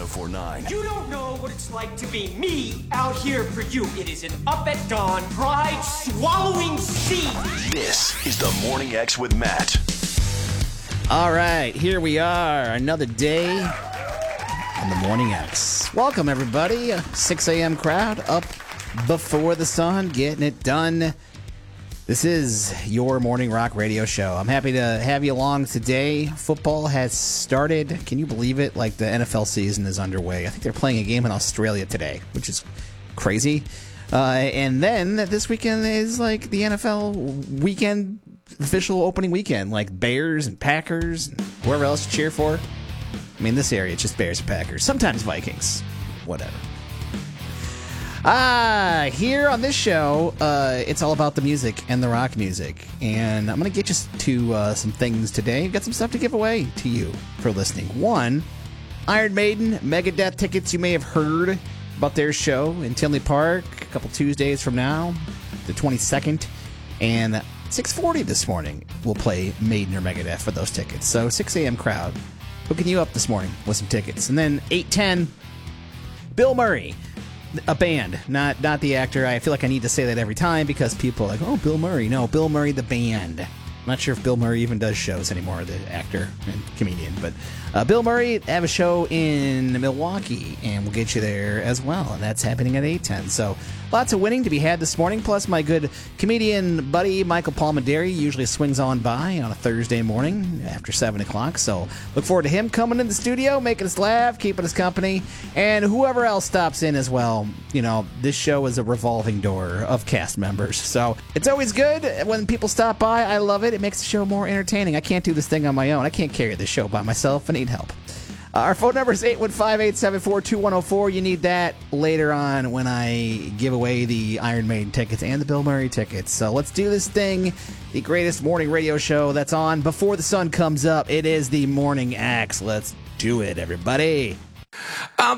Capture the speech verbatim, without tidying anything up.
four nine. You don't know what it's like to be me out here for you. It is an up at dawn, pride swallowing sea. This is the Morning X with Matt. All right, here we are, another day on the Morning X. Welcome, everybody. six a.m. crowd up before the sun, getting it done. This is your morning rock radio show. I'm happy to have you along today. Football has started. Can you believe it? Like, the N F L season is underway. I think they're playing a game in Australia today, which is crazy. Uh, and then this weekend is like the N F L weekend, official opening weekend, like Bears and Packers and whoever else you cheer for. I mean, this area, it's just Bears and Packers. Sometimes Vikings. Whatever. Ah, here on this show, uh, it's all about the music and the rock music. And I'm going to get you to uh, some things today. Got some stuff to give away to you for listening. One, Iron Maiden, Megadeth tickets. You may have heard about their show in Tinley Park a couple Tuesdays from now, the twenty-second. And six forty this morning, we'll play Maiden or Megadeth for those tickets. So six a.m. crowd hooking you up this morning with some tickets. And then eight ten, Bill Murray. A band, not not the actor. I feel like I need to say that every time because people are like, oh, Bill Murray. No, Bill Murray, the band. I'm not sure if Bill Murray even does shows anymore, the actor and comedian. But uh, Bill Murray have a show in Milwaukee, and we'll get you there as well. And that's happening at eight ten. So lots of winning to be had this morning. Plus, my good comedian buddy, Michael Palminteri, usually swings on by on a Thursday morning after seven o'clock. So look forward to him coming in the studio, making us laugh, keeping us company. And whoever else stops in as well. You know, this show is a revolving door of cast members. So it's always good when people stop by. I love it. It makes the show more entertaining. I can't do this thing on my own. I can't carry this show by myself. I need help. Uh, our phone number is eight one five, eight seven four, two one zero four. You need that later on when I give away the Iron Maiden tickets and the Bill Murray tickets. So let's do this thing. The greatest morning radio show that's on before the sun comes up. It is the Morning Axe. Let's do it, everybody.